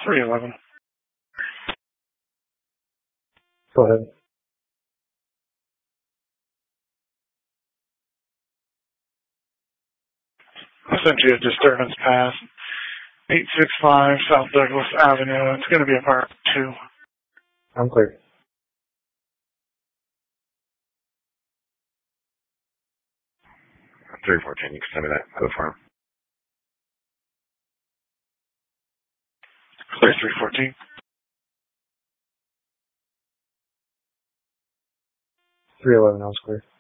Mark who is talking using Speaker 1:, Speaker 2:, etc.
Speaker 1: 311.
Speaker 2: Go ahead.
Speaker 1: I sent you a disturbance pass. 865 South Douglas Avenue. It's going to be apartment 2.
Speaker 2: I'm clear.
Speaker 3: Three 14. You can send me that code form.
Speaker 1: Clear 314.
Speaker 2: 311, I was clear.